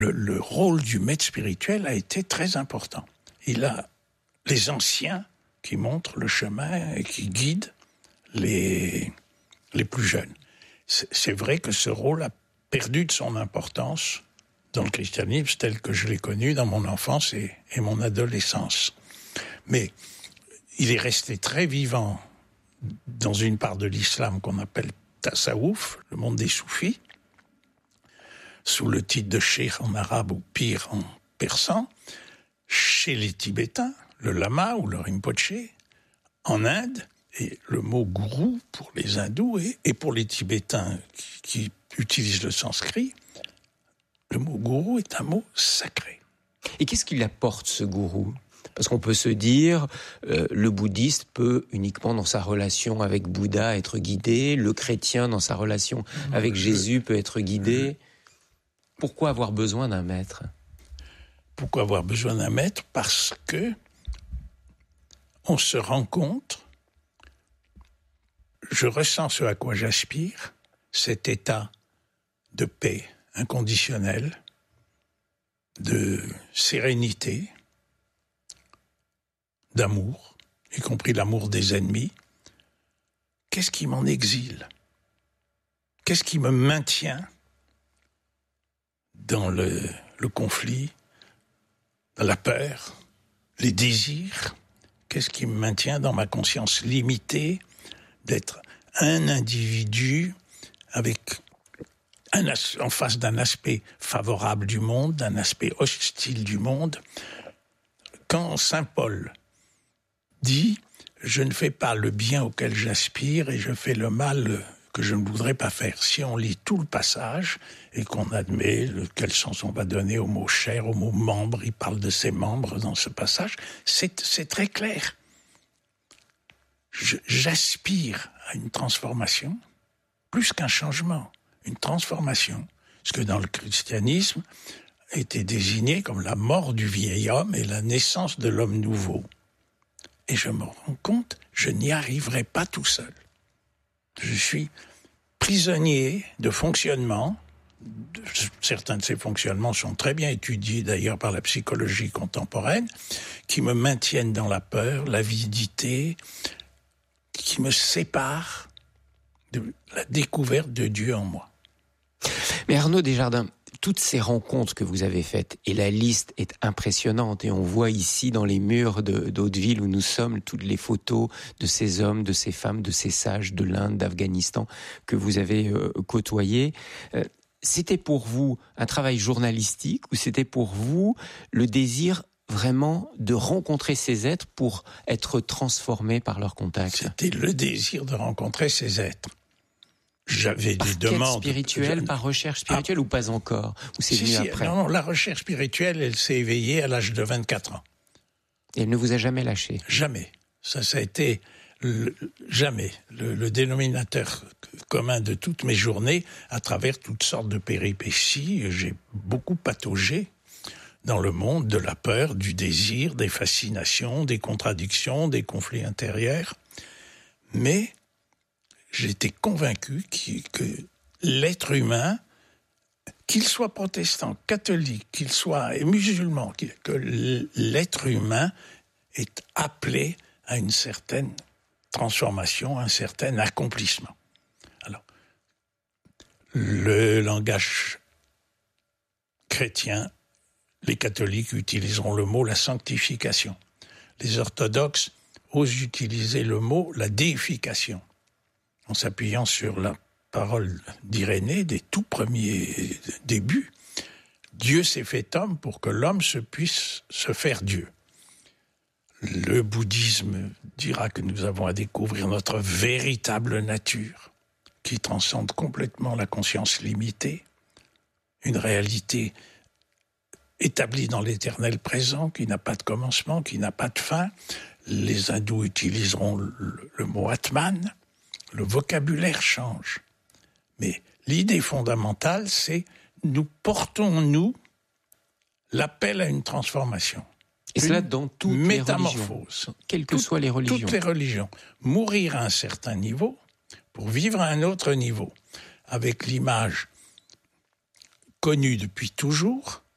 Le rôle du maître spirituel a été très important. Il a les anciens qui montrent le chemin et qui guident les plus jeunes. C'est vrai que ce rôle a perdu de son importance dans le christianisme tel que je l'ai connu dans mon enfance et mon adolescence. Mais il est resté très vivant dans une part de l'islam qu'on appelle Tasawwuf, le monde des soufis, sous le titre de cheikh en arabe ou pire en persan, chez les Tibétains, le lama ou le rinpoché, en Inde, et le mot gourou pour les hindous et pour les Tibétains qui utilisent le sanskrit, le mot gourou est un mot sacré. Et qu'est-ce qu'il apporte, ce gourou ? Parce qu'on peut se dire, le bouddhiste peut uniquement dans sa relation avec Bouddha être guidé, le chrétien dans sa relation avec Jésus peut être guidé. Pourquoi avoir besoin d'un maître ? Pourquoi avoir besoin d'un maître ? Parce que on se rend compte, je ressens ce à quoi j'aspire, cet état de paix inconditionnelle, de sérénité, d'amour, y compris l'amour des ennemis. Qu'est-ce qui m'en exile ? Qu'est-ce qui me maintient dans le conflit, dans la peur, les désirs ? Qu'est-ce qui me maintient dans ma conscience limitée d'être un individu avec en face d'un aspect favorable du monde, d'un aspect hostile du monde ? Quand saint Paul dit « Je ne fais pas le bien auquel j'aspire et je fais le mal que je ne voudrais pas faire ». Si on lit tout le passage et qu'on admet quel sens on va donner au mot chair, au mot membre, il parle de ses membres dans ce passage, c'est très clair. J'aspire à une transformation, plus qu'un changement, une transformation. Parce que dans le christianisme, était désigné comme la mort du vieil homme et la naissance de l'homme nouveau. Et je me rends compte, je n'y arriverai pas tout seul. Je suis prisonnier de fonctionnements. Certains de ces fonctionnements sont très bien étudiés d'ailleurs par la psychologie contemporaine, qui me maintiennent dans la peur, l'avidité, qui me séparent de la découverte de Dieu en moi. Mais Arnaud Desjardins, toutes ces rencontres que vous avez faites, et la liste est impressionnante, et on voit ici dans les murs d'Hauteville où nous sommes, toutes les photos de ces hommes, de ces femmes, de ces sages de l'Inde, d'Afghanistan que vous avez côtoyés. C'était pour vous un travail journalistique ou c'était pour vous le désir vraiment de rencontrer ces êtres pour être transformés par leur contact ? C'était le désir de rencontrer ces êtres. J'avais des demandes. Par quête spirituelle, par recherche spirituelle ou pas encore ? Ou c'est venu après ? Non, la recherche spirituelle, elle s'est éveillée à l'âge de 24 ans. Et elle ne vous a jamais lâché ? Jamais. Ça a été jamais le dénominateur commun de toutes mes journées à travers toutes sortes de péripéties. J'ai beaucoup pataugé dans le monde de la peur, du désir, des fascinations, des contradictions, des conflits intérieurs. Mais j'étais convaincu que l'être humain, qu'il soit protestant, catholique, qu'il soit musulman, que l'être humain est appelé à une certaine transformation, un certain accomplissement. Alors, le langage chrétien, les catholiques utiliseront le mot la sanctification. Les orthodoxes osent utiliser le mot la déification, en s'appuyant sur la parole d'Irénée des tout premiers débuts. Dieu s'est fait homme pour que l'homme puisse se faire Dieu. Le bouddhisme dira que nous avons à découvrir notre véritable nature, qui transcende complètement la conscience limitée, une réalité établie dans l'éternel présent, qui n'a pas de commencement, qui n'a pas de fin. Les hindous utiliseront le mot Atman. Le vocabulaire change. Mais l'idée fondamentale, c'est nous portons l'appel à une transformation. Et cela dans toutes métamorphose. Les religions, quelles que soient les religions. Toutes les religions. Mourir à un certain niveau pour vivre à un autre niveau, avec l'image connue depuis toujours